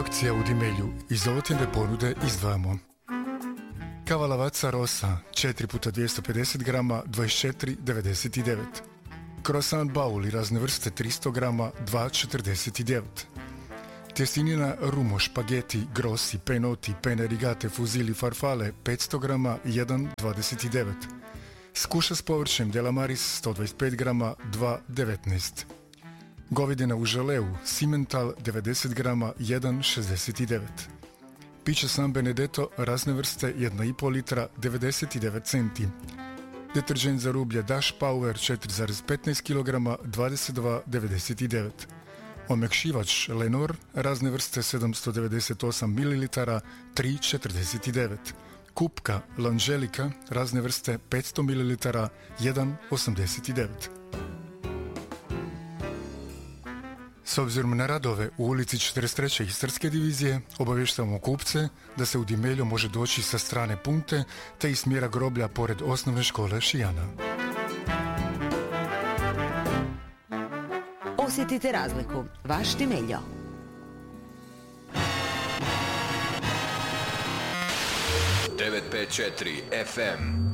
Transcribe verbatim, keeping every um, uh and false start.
akcija u Dimelju. Iz ovotjene ponude izdvajamo kava Lavazza Rosa četiri puta dvjesto pedeset grama dvadeset četiri devedeset devet, croissant bauli razne vrste tristo grama dva četrdeset devet, tjestinina rumo špageti grossi penoti pene rigate fuzili farfale petsto grama jedan dvadeset devet, skuša s povrćem Dela Maris sto dvadeset pet grama dva devetnaest, govedina u želeu Simmental devedeset grama jedan šezdeset devet, piće San Benedetto razne vrste jedna i pol litra devedeset devet centi, deterđent za rublje Dash Power četiri zarez petnaest kilograma dvadeset dva devedeset devet, omekšivač Lenor razne vrste sedamsto devedeset osam mililitara tri četrdeset devet, kupka L'Angelica razne vrste petsto mililitara jedan osamdeset devet. S obzirom na radove u ulici četrdeset treće Istarske divizije, obavještavamo kupce da se u Dimelju može doći sa strane Punte te iz smjera groblja pored osnovne škole Šijana. Osjetite razliku. Vaš Dimeljo. devet pet četiri F M